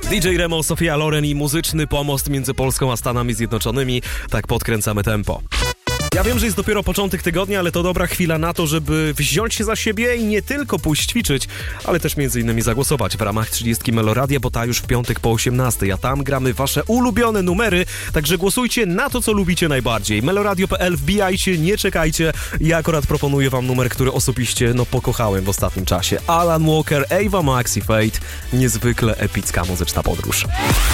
DJ Remo, Sofia Loren i muzyczny pomost między Polską a Stanami Zjednoczonymi. Tak podkręcamy tempo. Ja wiem, że jest dopiero początek tygodnia, ale to dobra chwila na to, żeby wziąć się za siebie i nie tylko pójść ćwiczyć, ale też między innymi zagłosować w ramach 30 Meloradia, bo ta już w piątek po 18, a tam gramy wasze ulubione numery, także głosujcie na to, co lubicie najbardziej. Meloradio.pl, wbijajcie, nie czekajcie. Ja akurat proponuję wam numer, który osobiście pokochałem w ostatnim czasie. Alan Walker, Ava Max i Fate. Niezwykle epicka muzyczna podróż.